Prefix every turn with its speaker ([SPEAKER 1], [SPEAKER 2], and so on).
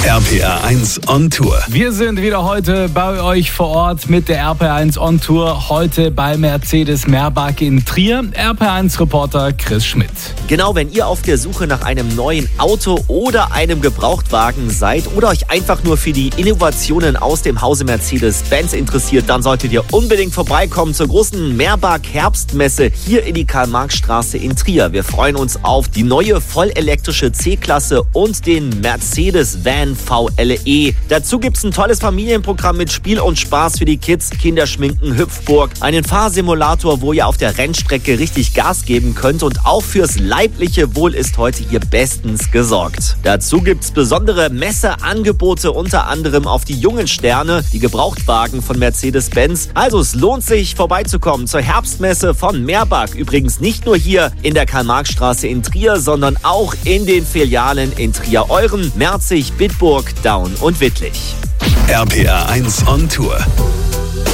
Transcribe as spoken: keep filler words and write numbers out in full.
[SPEAKER 1] R P R eins on Tour.
[SPEAKER 2] Wir sind wieder heute bei euch vor Ort mit der R P R eins on Tour. Heute bei Mercedes Meerbach in Trier. R P R eins Reporter Chris Schmidt.
[SPEAKER 3] Genau, wenn ihr auf der Suche nach einem neuen Auto oder einem Gebrauchtwagen seid oder euch einfach nur für die Innovationen aus dem Hause Mercedes-Benz interessiert, dann solltet ihr unbedingt vorbeikommen zur großen Meerbach Herbstmesse hier in die Karl-Marx-Straße in Trier. Wir freuen uns auf die neue vollelektrische C-Klasse und den Mercedes-Van V L E. Dazu gibt's ein tolles Familienprogramm mit Spiel und Spaß für die Kids, Kinderschminken, Hüpfburg, einen Fahrsimulator, wo ihr auf der Rennstrecke richtig Gas geben könnt, und auch fürs leibliche Wohl ist heute hier bestens gesorgt. Dazu gibt's besondere Messeangebote, unter anderem auf die jungen Sterne, die Gebrauchtwagen von Mercedes-Benz. Also es lohnt sich, vorbeizukommen zur Herbstmesse von Meerbach. Übrigens nicht nur hier in der Karl-Marx-Straße in Trier, sondern auch in den Filialen in Trier-Euren, Merzig, Bitburg, Daun und Wittlich.
[SPEAKER 1] R P R eins on Tour.